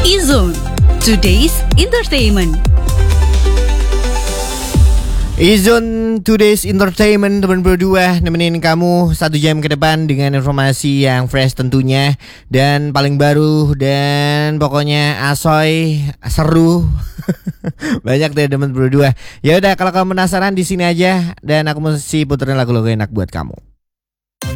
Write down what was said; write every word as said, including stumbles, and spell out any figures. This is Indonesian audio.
E-Zone, Today's Entertainment. E-Zone Today's Entertainment, teman berdua, nemenin kamu satu jam ke depan dengan informasi yang fresh tentunya, dan paling baru, dan pokoknya asoy seru. Banyak deh teman berdua. Ya udah, kalau kamu penasaran di sini aja, dan aku mesti puterin lagu-lagu enak buat kamu.